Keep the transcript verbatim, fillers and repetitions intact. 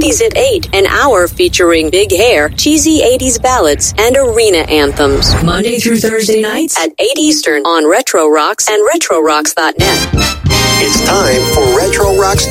Weekdays at eight, an hour featuring big hair, cheesy eighties ballads, and arena anthems. Monday through Thursday nights at eight Eastern on Retro Rocks and retro rocks dot net. It's time for Retro Rocks